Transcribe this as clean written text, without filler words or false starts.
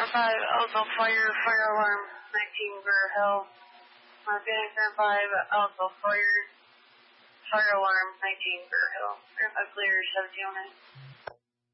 5, Alto Fire, fire alarm, 19 Burr Hill. Phoenix 5, Alto Fire, fire alarm, 19 Burr Hill. Clear 1709.